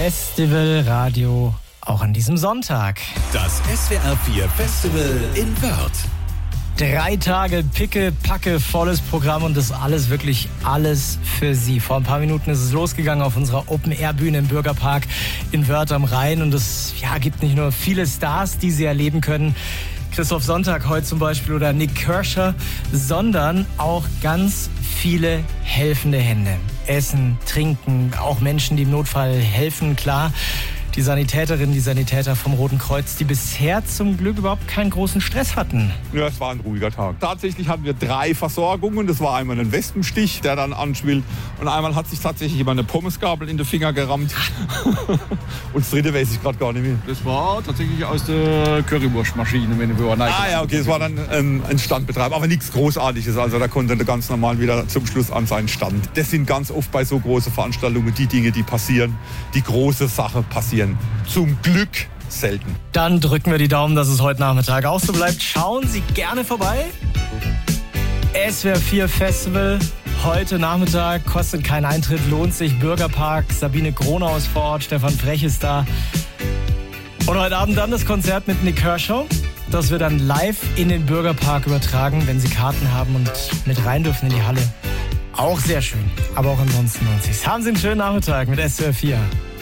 Festivalradio auch an diesem Sonntag. Das SWR 4 Festival in Wörth. 3 Tage picke-packe volles Programm und das alles, wirklich alles für Sie. Vor ein paar Minuten ist es losgegangen auf unserer Open-Air-Bühne im Bürgerpark in Wörth am Rhein. Und es gibt nicht nur viele Stars, die Sie erleben können, Christoph Sonntag heute zum Beispiel oder Nik Kershaw, sondern auch ganz viele helfende Hände. Essen, trinken, auch Menschen, die im Notfall helfen, klar. Die Sanitäterinnen, die Sanitäter vom Roten Kreuz, die bisher zum Glück überhaupt keinen großen Stress hatten. Ja, es war ein ruhiger Tag. Tatsächlich hatten wir 3 Versorgungen. Das war einmal ein Wespenstich, der dann anschwillt. Und einmal hat sich tatsächlich jemand eine Pommesgabel in den Finger gerammt. Und das dritte weiß ich gerade gar nicht mehr. Das war tatsächlich aus der Currywurstmaschine, wenn wir ja, okay, es war dann ein Standbetreiber, aber nichts Großartiges. Also da konnte er ganz normal wieder zum Schluss an seinen Stand. Das sind ganz oft bei so großen Veranstaltungen die Dinge, die passieren, die große Sache passieren. Zum Glück selten. Dann drücken wir die Daumen, dass es heute Nachmittag auch so bleibt. Schauen Sie gerne vorbei. SWR 4 Festival. Heute Nachmittag, kostet keinen Eintritt, lohnt sich. Bürgerpark, Sabine Gronau ist vor Ort, Stefan Frech ist da. Und heute Abend dann das Konzert mit Nik Kershaw. Das wird dann live in den Bürgerpark übertragen, wenn Sie Karten haben und mit rein dürfen in die Halle. Auch sehr schön, aber auch ansonsten lohnt sich's. Haben Sie einen schönen Nachmittag mit SWR 4.